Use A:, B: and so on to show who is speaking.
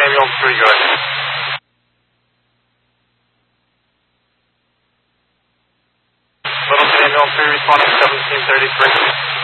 A: Samuel 3, go ahead. Little Samuel 3 responding 1733.